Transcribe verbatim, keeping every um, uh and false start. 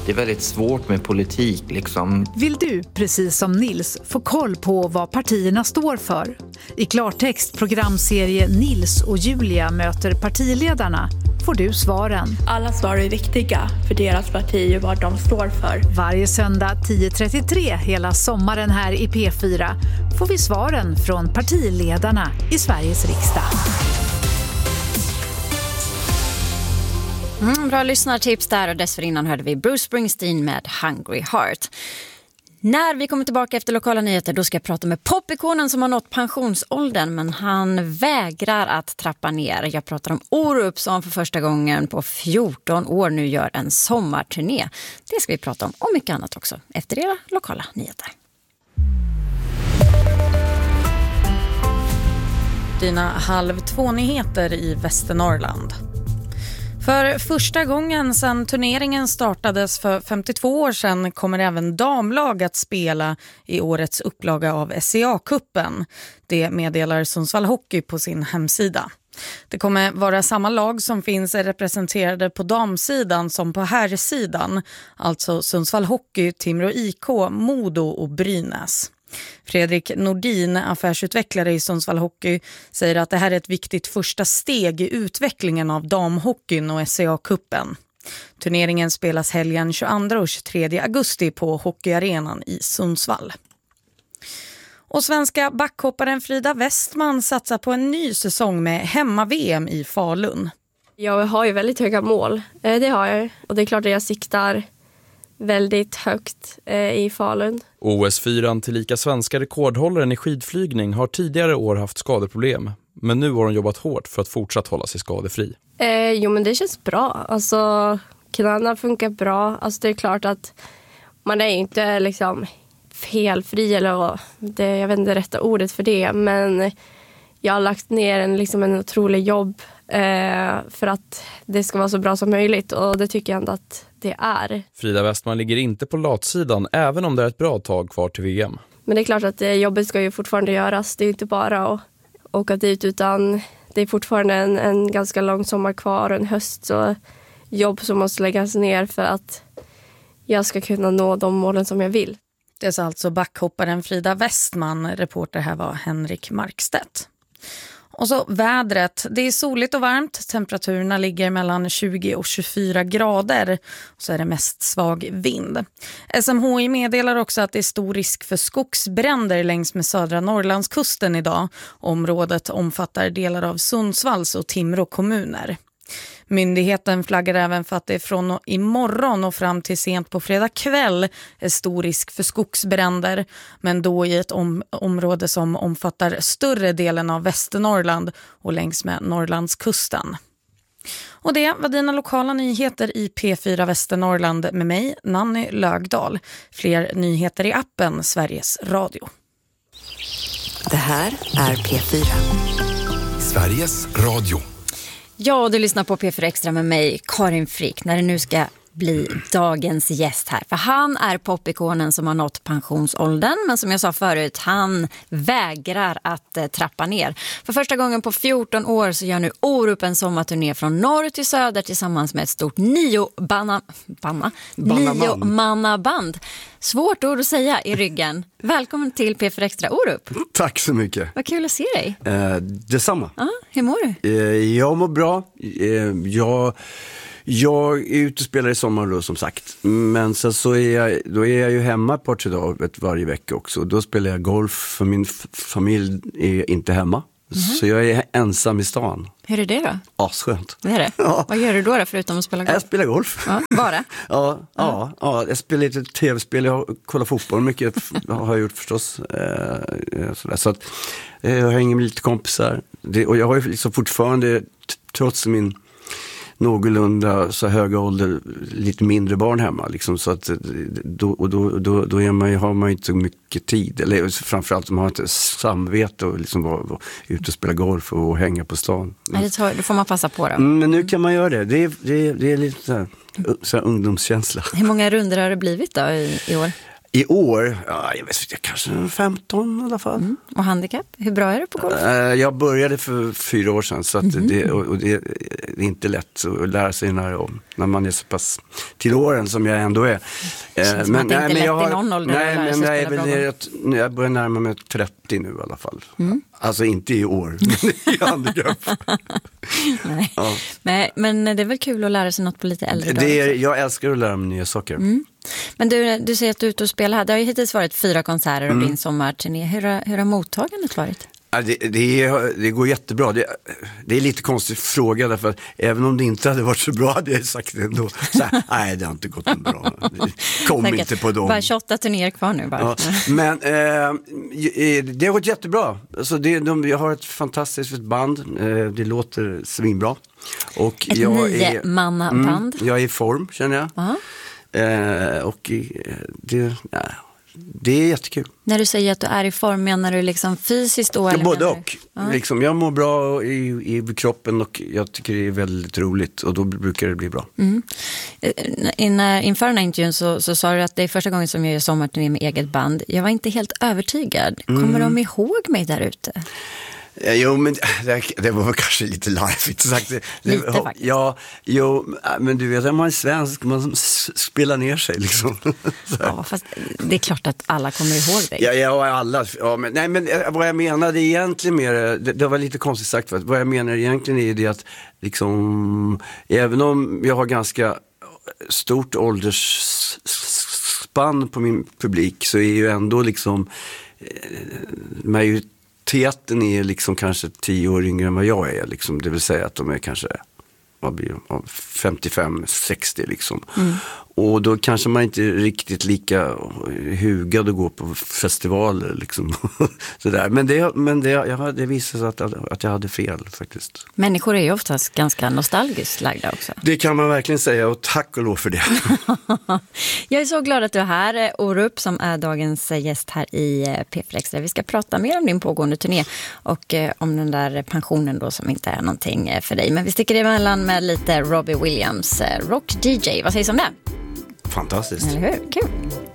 Det är väldigt svårt med politik liksom. Vill du, precis som Nils, få koll på vad partierna står för? I klartext programserie Nils och Julia möter partiledarna får du svaren. Alla svar är riktiga för deras parti och vad de står för. Varje söndag tio trettiotre hela sommaren här i P fyra får vi svaren från partiledarna i Sveriges riksdag. Mm, bra lyssnartips där, och dessförinnan hörde vi Bruce Springsteen med Hungry Heart. När vi kommer tillbaka efter lokala nyheter, då ska jag prata med popikonen som har nått pensionsåldern, men han vägrar att trappa ner. Jag pratar om Orup som för första gången på fjorton år nu gör en sommarturné. Det ska vi prata om och mycket annat också efter era lokala nyheter. Dina halv två nyheter i Västernorrland. För första gången sedan turneringen startades för femtiotvå år sedan kommer även damlag att spela i årets upplaga av S C A-kuppen. Det meddelar Sundsvall Hockey på sin hemsida. Det kommer vara samma lag som finns representerade på damsidan som på herrsidan, alltså Sundsvall Hockey, Timrå I K, Modo och Brynäs. Fredrik Nordin, affärsutvecklare i Sundsvall Hockey, säger att det här är ett viktigt första steg i utvecklingen av damhockeyn och S C A-kuppen. Turneringen spelas helgen tjugoandra och tjugotredje augusti på hockeyarenan i Sundsvall. Och svenska backhopparen Frida Westman satsar på en ny säsong med hemma-V M i Falun. Jag har ju väldigt höga mål, det har jag. Och det är klart att jag siktar väldigt högt eh, i Falun. O S fyra tillika svenska rekordhållaren i skidflygning har tidigare år haft skadeproblem. Men nu har hon jobbat hårt för att fortsatt hålla sig skadefri. Eh, jo men det känns bra. Alltså knäna funkar bra. Alltså det är klart att man är inte liksom felfri eller det, jag vet inte det rätta ordet för det. Men jag har lagt ner en, liksom en otrolig jobb eh, för att det ska vara så bra som möjligt. Och det tycker jag ändå att det är. Frida Westman ligger inte på latsidan även om det är ett bra tag kvar till V M. Men det är klart att jobbet ska ju fortfarande göras. Det är ju inte bara att åka dit utan det är fortfarande en, en ganska lång sommar kvar och en höst. Så jobb som måste läggas ner för att jag ska kunna nå de målen som jag vill. Det är alltså backhopparen Frida Westman. Reporter här var Henrik Markstedt. Och så vädret. Det är soligt och varmt. Temperaturerna ligger mellan tjugo och tjugofyra grader. Och så är det mest svag vind. S M H I meddelar också att det är stor risk för skogsbränder längs med södra Norrlandskusten idag. Området omfattar delar av Sundsvalls och Timrå kommuner. Myndigheten flaggar även för att det från imorgon och fram till sent på fredag kväll är stor risk för skogsbränder, men då i ett om- område som omfattar större delen av Västernorrland och längs med Norrlandskusten. Och det var dina lokala nyheter i P fyra Västernorrland med mig, Nanny Lögdahl. Fler nyheter i appen Sveriges Radio. Det här är P fyra. Sveriges Radio. Ja, du lyssnar på P fyra Extra med mig, Karin Frick, när det nu ska bli dagens gäst här. För han är popikonen som har nått pensionsåldern, men som jag sa förut, han vägrar att eh, trappa ner. För första gången på fjorton år så gör nu Orup en sommarturné från norr till söder tillsammans med ett stort nio-banna, banna, nio-manna-band. Svårt ord att säga i ryggen. Välkommen till P fyra Extra, Orup. Tack så mycket. Vad kul att se dig. Eh, detsamma. Ja, hur mår du? Eh, jag mår bra. Eh, jag... Jag är ute och spelar i sommar då, som sagt. Men sen så är jag, då är jag ju hemma på tre dagar varje vecka också. Då spelar jag golf för min f- familj är inte hemma. Mm-hmm. Så jag är ensam i stan. Hur är det då? Asskönt. Det är det? Ja. Vad gör du då, då förutom att spela golf? Jag spelar golf. Ja, bara? ja, ja, ja, jag spelar lite tv-spel. Jag kollar fotboll mycket. har jag gjort förstås. Eh, sådär. Så att, eh, jag hänger med lite kompisar. Det, och jag har ju liksom fortfarande, t- trots min någorlunda så höga ålder, lite mindre barn hemma liksom, så att då, och då, då, då är man, har man inte så mycket tid, eller framförallt man har inte samvete och liksom vara, vara ute och spela golf och hänga på stan. Ja, det tar, då får man passa på då. Mm, men nu kan man göra det, det är, det är, det är lite så här, så här ungdomskänsla. Hur många runder har det blivit då i, i år? I år, ja, jag vet inte, kanske femton i alla fall. Mm. Och handikapp, hur bra är du på golf? Jag började för fyra år sedan så att mm-hmm. det, och det, det är inte lätt att lära sig när, när man är så pass till åren som jag ändå är. Det men, nej, men jag har, i någon ålder nej, men jag, är väl, jag, jag börjar närma mig trettio nu i alla fall. Mm. Alltså inte i år, men i handikapp. Nej. Ja. Men, men det är väl kul att lära sig något på lite äldre det är, jag älskar att lära mig nya saker. Mm. Men du, du säger att du är ute och spelar här. Det har ju hittills varit fyra konserter och mm. din sommarturné. Hur har, hur har mottagandet varit? Ja, det, det, det går jättebra. Det, det är lite konstigt fråga därför att även om det inte hade varit så bra hade jag sagt det ändå. Så här, nej, det har inte gått bra. Kom Säkert. inte på dem. Bara tjugoåtta turnéer kvar nu. Bara. Ja, men eh, det har gått jättebra. Alltså det, de, jag har ett fantastiskt band. Eh, det låter svinbra. Och ett jag nio-manna-band. Mm, jag är i form, känner jag. Uh-huh. Eh, och det, nej, det är jättekul. När du säger att du är i form, menar du liksom fysiskt då? Eller både och. Ja. Liksom, jag mår bra i, i kroppen och jag tycker det är väldigt roligt och då brukar det bli bra. Mm. In, inför den här intervjun så, så sa du att det är första gången som jag gör sommarturné med eget band. Jag var inte helt övertygad. Kommer mm. de ihåg mig där ute? Jo, men det, det var kanske lite larvigt sagt. Det, lite det, faktiskt. Ja, jo, men du vet, när man är svensk, man spelar ner sig liksom. Ja, fast det är klart att alla kommer ihåg dig. Ja, ja alla. Ja, men, nej, men vad jag menade egentligen mer, det, det var lite konstigt sagt, för vad jag menar egentligen är det att liksom, även om jag har ganska stort åldersspann på min publik så är ju ändå liksom majoriteten Teatern är liksom kanske tio år yngre än vad jag är. Liksom. Det vill säga att de är kanske vad blir, femtiofem sextio liksom. Mm. Och då kanske man inte är riktigt lika hugad att gå på festivaler liksom. Sådär. Men, det, men det, jag, det visade sig att, att jag hade fel faktiskt. Människor är ju oftast ganska nostalgiskt lagda också. Det kan man verkligen säga och tack och lov för det. Jag är så glad att du är här, Orup, som är dagens gäst här i P fyra Extra. Vi ska prata mer om din pågående turné och eh, om den där pensionen då som inte är någonting för dig. Men vi sticker emellan med lite Robbie Williams, Rock D J. Vad sägs om det? Fantastiskt. Eller hur? Kul.